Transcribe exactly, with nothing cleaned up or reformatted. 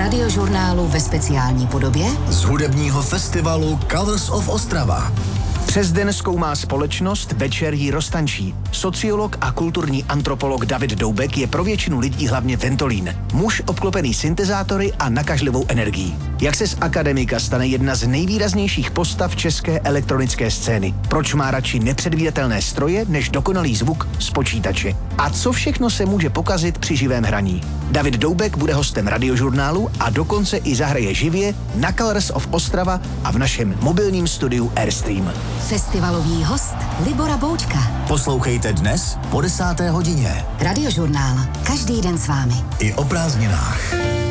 Radiožurnálu ve speciální podobě z hudebního festivalu Colors of Ostrava. Přes den zkoumá společnost, večer ji roztančí. Sociolog a kulturní antropolog David Doubek je pro většinu lidí hlavně ventolín. Muž obklopený syntezátory a nakažlivou energií. Jak se z akademika stane jedna z nejvýraznějších postav české elektronické scény? Proč má radši nepředvídatelné stroje než dokonalý zvuk z počítače? A co všechno se může pokazit při živém hraní? David Doubek bude hostem Radiožurnálu a dokonce i zahraje živě na Colors of Ostrava a v našem mobilním studiu Airstream. Festivalový host Libora Boučka. Poslouchejte dnes po desáté hodině. Radiožurnál. Každý den s vámi. I o prázdninách.